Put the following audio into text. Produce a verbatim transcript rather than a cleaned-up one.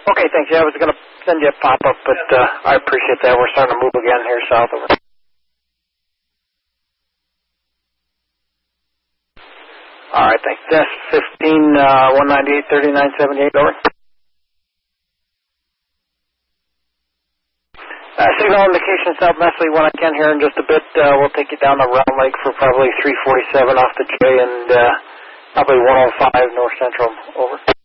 Okay, thanks. Yeah, I was going to send you a pop-up, but uh, I appreciate that. We're starting to move again here south of it. All right, thanks. That's fifteen, uh, one ninety-eight, thirty-nine seventy-eight, over. Uh, signal indication southwesterly when I can here in just a bit. Uh, we'll take you down the Round Lake for probably three forty-seven off the J and uh, probably one oh five north central, over.